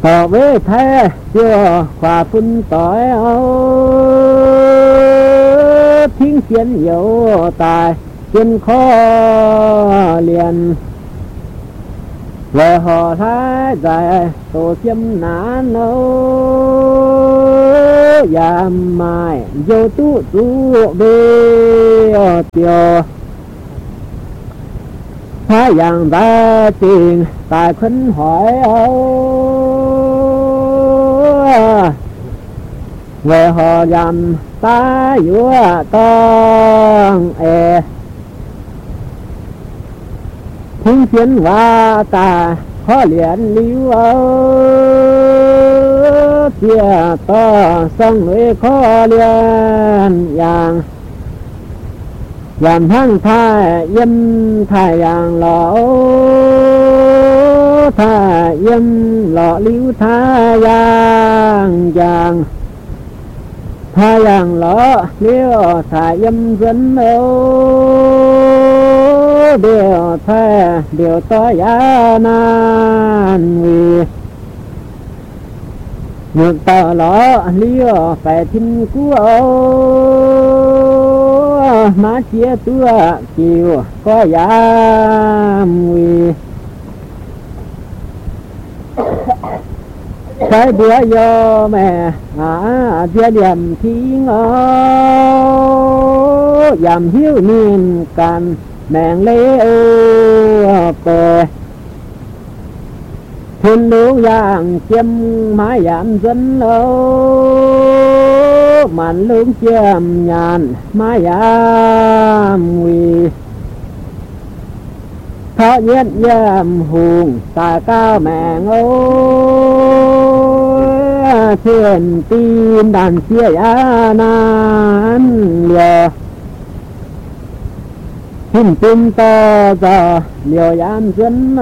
tỏ với thế chưa khỏa phun tỏi thiên chiến yếu tài chiến khó liền về họ thái dài tổ chiêm nán giảm mài vô tu tu bê tiêu thái dạng ra tiền tài khuyến hỏi về họ giảm ta vua con thiên chiến và ta khó liền lưu chia to sông núi khó liền dạng giảm thăng thai yếm thai dạng lọ thai yếm lọ lưu thai dạng dạng thai dạng lọ lưu thai yếm dân điều thai điều to giá nan vì ngược tờ lọ lưu phải thiên cú má chia tua chiều có giảm nguy cái bữa do mẹ chia điểm khí ngó giảm hiếu niên càn mẹn lấy về thiên lưu dạng chiêm mái giảm dân màn lương chiêm nhàn mái giảm nguy thọ nhất giảm hùng tài cao mẹ thiên tin đàn chia nan liều hình tin to giờ liều giảm dân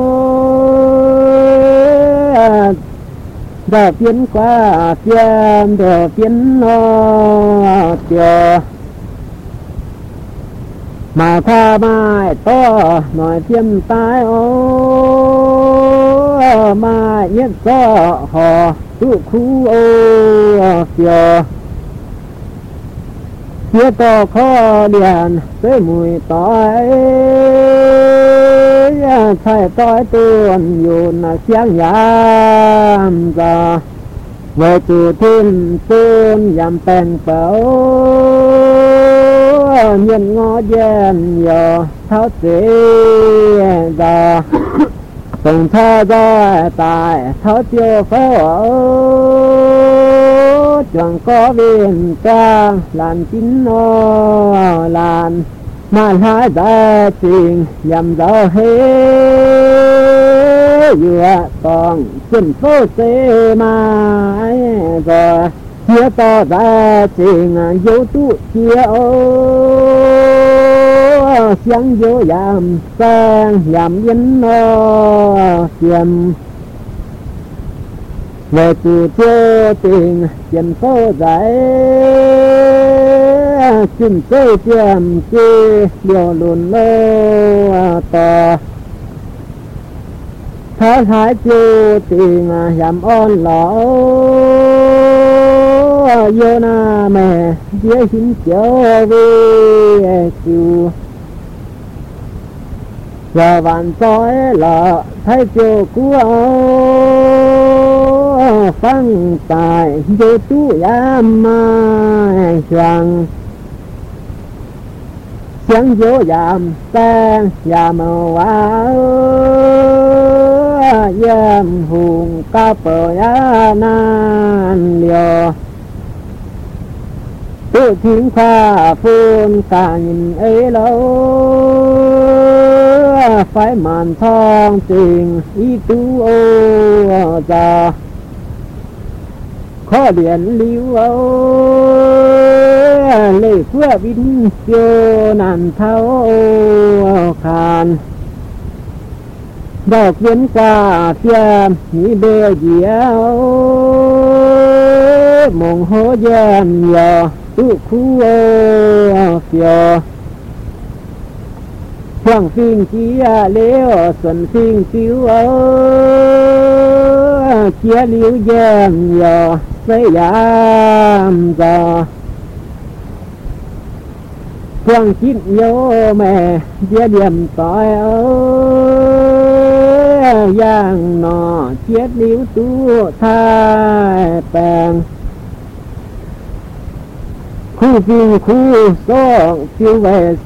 giờ tiến qua tiền đồ tiến tiêu mà tha mai to nói tiêm tai mai nhất do họ tụ khu tiêu phía to khó liền tới mùi tỏi thay tỏi tuôn yun sáng giảm giờ về chủ thiên tuôn giảm bèn bảo nhân ngõ gian nhiều tháo chế giờ từng tha ra tại tháo tiêu pháo chẳng có viên trang làn chín nó làn mà hai gia trình nhằm giáo hết vừa còn xin phố xế mãi rồi chia to gia trình dấu tụ chia sáng dấu giảm sang giảm yên nó chiếm về chủ tiêu tình tiền phố giải xin chơi tiệm chi điều lùn lô to thái thái chu tình giảm on lõ vô na mẹ dưới xin chiếu về chu giờ vạn sói lọ thấy chiều của phăng tài vô tu yam mai rằng sáng vô giảm sang giảm hoa giảm hùng ca bờ nan liều tự thiên khoa phun cả nhìn ấy lâu phải màn thong tình ý tu ô già khó điện lưu lệ phước vinh siêu nàn thao khàn đọc viên qua phiêm nhị bê diệu mong hô gian nhờ tu khu phiêu hoàng phiên chia lễ xuân phiên chiếu chia liu giang yo xây yam giờ quang chít nhớ mẹ chia điểm tội ơi giang nọ chiết liu tu thai bèn khu phiêu khu song phiêu về